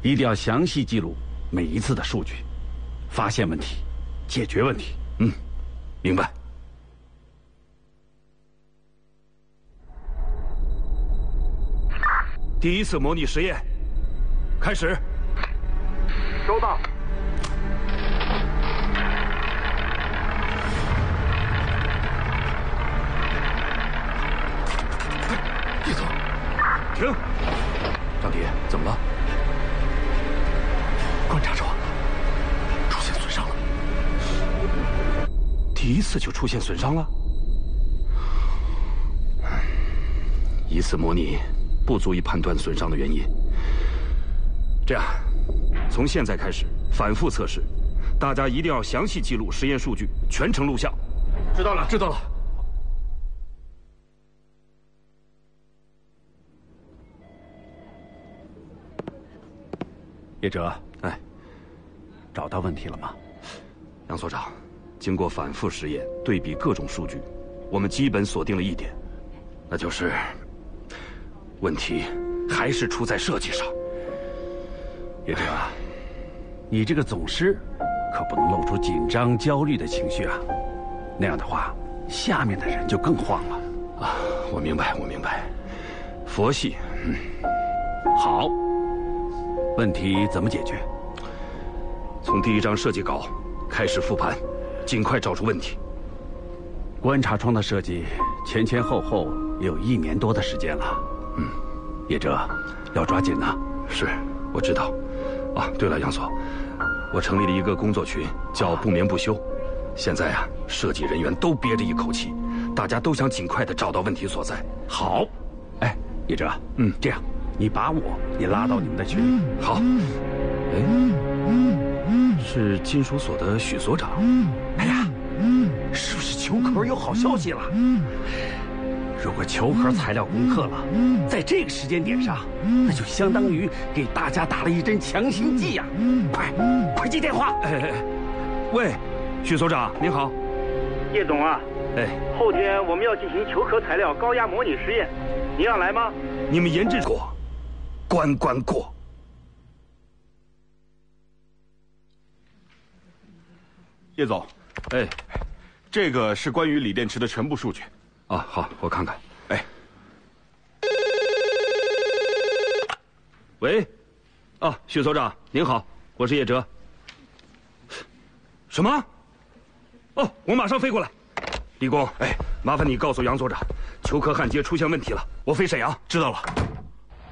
一定要详细记录每一次的数据，发现问题，解决问题。 明白。第一次模拟实验开始。 收到。 叶总，停！张迪，怎么了？观察窗出现损伤了。第一次就出现损伤了？一次模拟不足以判断损伤的原因。这样，从现在开始反复测试，大家一定要详细记录实验数据，全程录像。知道了，知道了。 叶哲， 哎， 找到问题了吗？ 杨所长，经过反复实验，对比各种数据，我们基本锁定了一点，那就是问题还是出在设计上。 叶哲，你这个总师可不能露出紧张、焦虑的情绪啊，那样的话，下面的人就更慌了。 啊，我明白，我明白。佛系， 好。问题怎么解决？ 从第一张设计稿开始复盘，尽快找出问题。 观察窗的设计前后后也有1年多的时间了。叶哲，要抓紧呐。 是，我知道。啊，对了，杨所，我成立了一个工作群，叫不眠不休。现在啊，设计人员都憋着一口气，大家都想尽快地找到问题所在。 好，哎，叶哲，这样。你把我也拉到你们的群里。 好。哎，是金属所的许所长。 哎呀，是不是球壳有好消息了？如果球壳材料攻克了，在这个时间点上，那就相当于给大家打了一针强心剂呀！快接电话！ 喂，许所长您好。 叶总啊，后天我们要进行球壳材料高压模拟实验，您要来吗？ 你们研制过，关过。 叶总，这个是关于锂电池的全部数据。 啊，好，我看看。喂，啊，许所长您好，我是叶哲。什么？哦，我马上飞过来。李工，麻烦你告诉杨所长，球壳焊接出现问题了，我飞沈阳。 知道了。